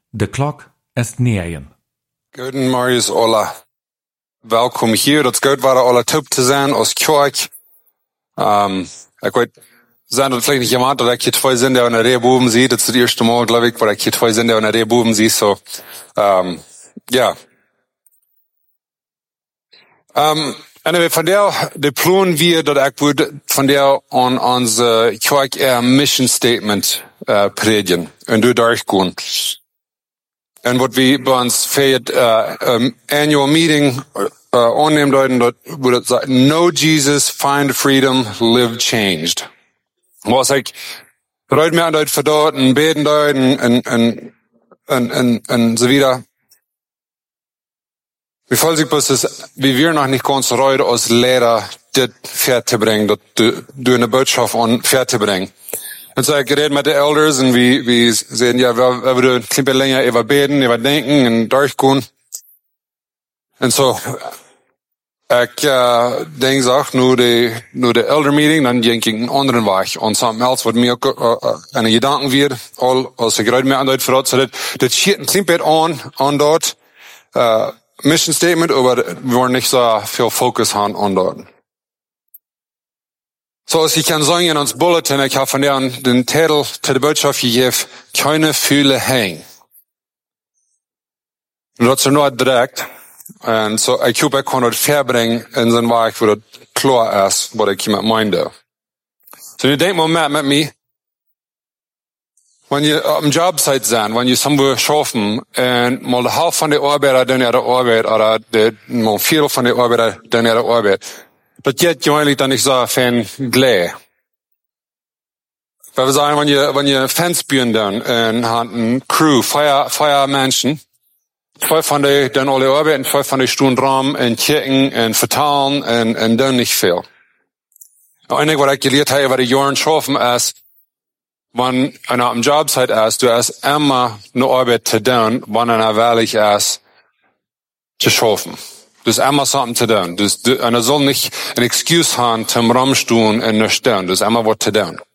De klok is 9. Guten Marius Ola. Welkom hier. Dat is goed waar alle top te zijn als kerk. Ik weet, zijn dat vielleicht nicht jemand, dat ik hier twee zinnen in der Reihe boven zie. Dat is het eerste Mal, glaube ich, waar ik hier twee zinnen in der Reihe boven zie. So, ja. Anyway, von der, de plan wir, dat ik würde von der an onze kerk mission statement predigen und durchgehen. En wat we bij ons feiert annual meeting aannemen deuten, dat we dat zeggen, know Jesus, find freedom, live changed. Was ik bereid me aan dat verdacht en beten deuten en so wieder. Wie voll sich bloß ist, wie wir noch nicht ganz reut als Lehrer das fertig zu bringen, das du eine Botschaft an fertig zu bringen. Und so, ich geredet mit den Elders und wie sehen, ja, wir würden ein bisschen länger über beten, über denken und durchgehen. Und so, ich denke auch, nur die Elder Meeting, dann denke ich einen anderen Weg. Und something else, was mir eine Gedanken wird, als ich gerade mehr an dort verrat, so das steht ein bisschen an dort, Mission Statement, aber wir wollen nicht so viel Fokus haben an dort. So, als ich kann sagen in uns Bulletin, ich habe von der den Titel zu der Botschaft gegeben, keine Fühle hängen. Und das ist nur direkt. Und so, ich hoffe, ich kann das verbringen in so einem Weg, wo das klar ist, was ich mit meinte. So, ihr denkt mal mit mir, wenn ihr am Job seid, wenn ihr somewhere schaffen, und mal die Hälfte von der Arbeiter dann ihre Arbeit, oder mal ein Viertel von der Arbeiter dann ihre Arbeit, das geht ja eigentlich dann nicht so viel gleich. Weil wir sagen, wenn ihr Fans spielen dann, und habt ein Crew, Feuer Menschen, zwei von der dann alle arbeiten, zwei von der Stunden dran, und checken, und verteilen, und dann nicht viel. Einige, was ich gelehrt habe, über die Jahren schaffen, ist, wenn einer am Job seid, du hast immer eine Arbeit zu tun, wenn einer willig ist, zu schaffen. Du hast immer something zu tun. Einer soll nicht eine Excuse haben zum Rumstehen und nicht tun. Du hast immer was zu tun.